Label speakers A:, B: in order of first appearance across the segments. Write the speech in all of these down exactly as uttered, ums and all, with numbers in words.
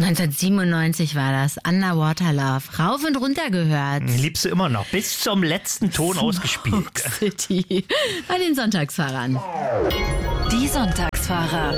A: neunzehnhundertsiebenundneunzig war das. Underwater Love. Rauf und runter gehört.
B: Liebst du immer noch. Bis zum letzten Ton
A: Smoke
B: ausgespielt.
A: City. Bei den Sonntagsfahrern.
C: Die Sonntagsfahrer.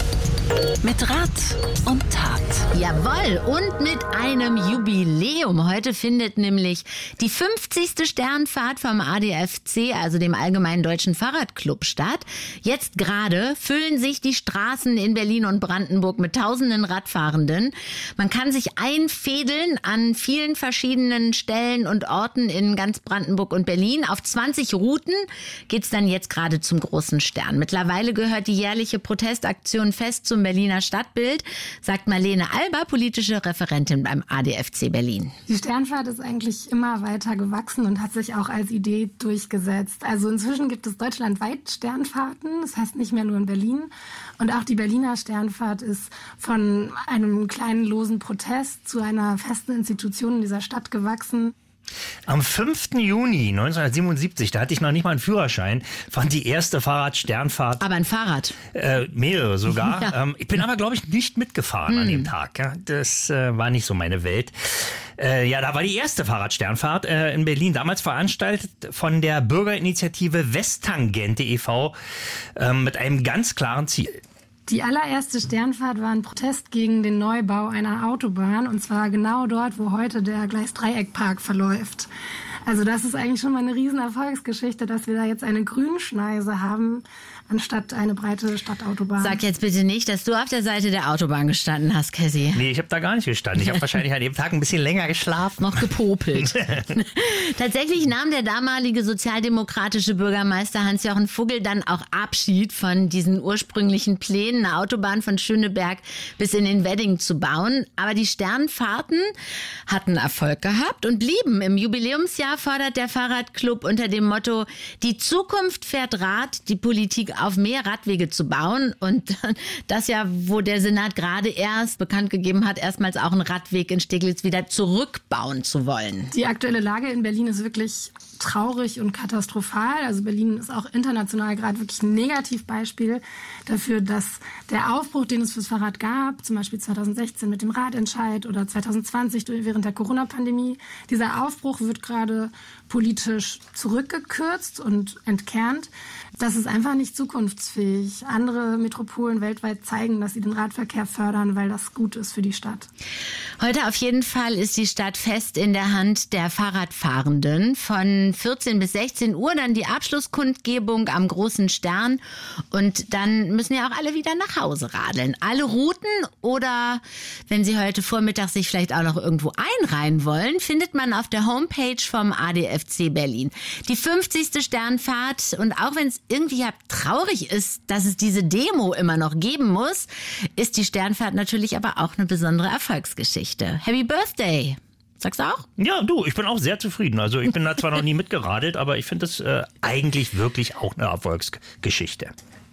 C: Mit Rat und Tat.
A: Jawohl, und mit einem Jubiläum. Heute findet nämlich die fünfzigste Sternfahrt vom A D F C, also dem Allgemeinen Deutschen Fahrradclub, statt. Jetzt gerade füllen sich die Straßen in Berlin und Brandenburg mit tausenden Radfahrenden. Man kann sich einfädeln an vielen verschiedenen Stellen und Orten in ganz Brandenburg und Berlin. Auf zwanzig Routen geht's dann jetzt gerade zum großen Stern. Mittlerweile gehört die jährliche Protestaktion fest zum Berliner Stadtbild, sagt Marlene Alber, politische Referentin beim A D F C Berlin.
D: Die Sternfahrt ist eigentlich immer weiter gewachsen und hat sich auch als Idee durchgesetzt. Also inzwischen gibt es deutschlandweit Sternfahrten, das heißt nicht mehr nur in Berlin. Und auch die Berliner Sternfahrt ist von einem kleinen losen Protest zu einer festen Institution in dieser Stadt gewachsen.
B: Am fünften Juni neunzehnhundertsiebenundsiebzig, da hatte ich noch nicht mal einen Führerschein, fand die erste Fahrradsternfahrt.
A: Aber ein Fahrrad.
B: Äh, mehrere sogar.
A: Ja.
B: Ähm, ich bin aber, glaube ich, nicht mitgefahren hm. an dem Tag. Ja. Das äh, war nicht so meine Welt. Äh, ja, da war die erste Fahrradsternfahrt äh, in Berlin, damals veranstaltet von der Bürgerinitiative Westtangente e V äh, mit einem ganz klaren Ziel.
D: Die allererste Sternfahrt war ein Protest gegen den Neubau einer Autobahn, und zwar genau dort, wo heute der Gleis-Dreieck-Park verläuft. Also das ist eigentlich schon mal eine riesen Erfolgsgeschichte, dass wir da jetzt eine Grünschneise haben, anstatt eine breite Stadtautobahn.
A: Sag jetzt bitte nicht, dass du auf der Seite der Autobahn gestanden hast, Cassie.
B: Nee, ich habe da gar nicht gestanden. Ich habe wahrscheinlich an dem Tag ein bisschen länger geschlafen.
A: Noch gepopelt. Tatsächlich nahm der damalige sozialdemokratische Bürgermeister Hans-Jochen Vogel dann auch Abschied von diesen ursprünglichen Plänen, eine Autobahn von Schöneberg bis in den Wedding zu bauen. Aber die Sternfahrten hatten Erfolg gehabt und blieben. Im Jubiläumsjahr fordert der Fahrradclub unter dem Motto: Die Zukunft fährt Rad, die Politik auf mehr Radwege zu bauen. Und das ja, wo der Senat gerade erst bekannt gegeben hat, erstmals auch einen Radweg in Steglitz wieder zurückbauen zu wollen.
D: Die aktuelle Lage in Berlin ist wirklich traurig und katastrophal. Also Berlin ist auch international gerade wirklich ein Negativbeispiel dafür, dass der Aufbruch, den es fürs Fahrrad gab, zum Beispiel zweitausendsechzehn mit dem Radentscheid oder zweitausendzwanzig während der Corona-Pandemie, dieser Aufbruch wird gerade politisch zurückgekürzt und entkernt. Das ist einfach nicht zukunftsfähig. Andere Metropolen weltweit zeigen, dass sie den Radverkehr fördern, weil das gut ist für die Stadt.
A: Heute auf jeden Fall ist die Stadt fest in der Hand der Fahrradfahrenden. Von vierzehn bis sechzehn Uhr dann die Abschlusskundgebung am Großen Stern. Und dann müssen ja auch alle wieder nach Hause radeln. Alle Routen oder, wenn Sie heute Vormittag sich vielleicht auch noch irgendwo einreihen wollen, findet man auf der Homepage vom A D F C Berlin. Die fünfzigste Sternfahrt, und auch wenn es irgendwie ja traurig ist, dass es diese Demo immer noch geben muss, ist die Sternfahrt natürlich aber auch eine besondere Erfolgsgeschichte. Happy Birthday! Sagst du auch?
B: Ja, du, ich bin auch sehr zufrieden. Also ich bin da zwar noch nie mitgeradelt, aber ich finde das äh, eigentlich wirklich auch eine Erfolgsgeschichte.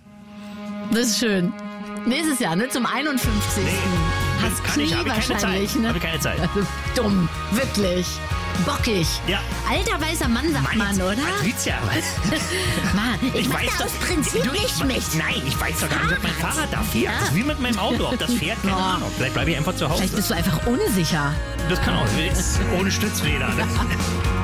A: Das ist schön. Nächstes Jahr, ne? Zum einundfünfzigsten
B: Nee,
A: Hast
B: kann
A: Knie
B: ich, habe ich keine
A: wahrscheinlich,
B: Zeit.
A: ne?
B: Habe ich keine Zeit.
A: Also, dumm, wirklich. Bockig.
B: Ja.
A: Alter weißer Mann, sagt man, oder?
B: Patricia, was?
A: Mann, ich,
B: Ich
A: mach
B: weiß
A: da aus
B: doch-
A: Prinzip
B: du,
A: nicht
B: ich,
A: mit.
B: Nein, ich weiß doch gar nicht, ob mein Fahrrad da fährt.
A: Ja.
B: Das ist wie mit meinem Auto. Ob das fährt, keine
A: Ja.
B: Ahnung. Vielleicht bleibe ich einfach zu Hause.
A: Vielleicht bist du einfach unsicher.
B: Das kann auch. Ohne Stützräder. Ne?